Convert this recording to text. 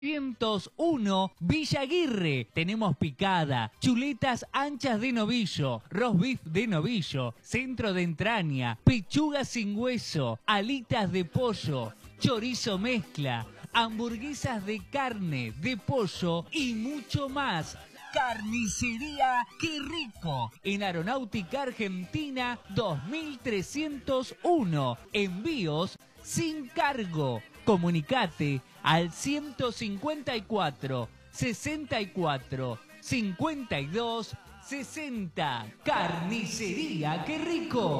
201 Villa Aguirre. Tenemos picada, chuletas anchas de novillo, roast beef de novillo, centro de entraña, pechuga sin hueso, alitas de pollo, chorizo mezcla, hamburguesas de carne, de pollo y mucho más. Carnicería Qué Rico, en Aeronáutica Argentina 2301. Envíos sin cargo. Comunicate al 154 64 52 60. Carnicería Qué Rico.